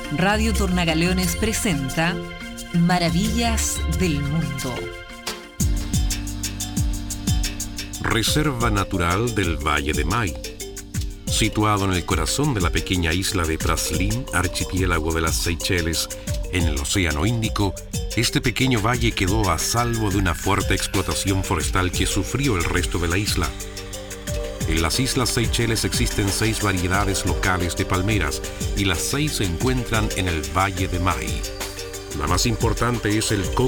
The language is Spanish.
Radio Tornagaleones presenta Maravillas del Mundo. Reserva Natural del Valle de Mai. Situado en el corazón de la pequeña isla de Praslin, archipiélago de las Seychelles, en el Océano Índico, este pequeño valle quedó a salvo de una fuerte explotación forestal que sufrió el resto de la isla. En las Islas Seychelles existen 6 variedades locales de palmeras y las 6 se encuentran en el Valle de Mai. La más importante es el coco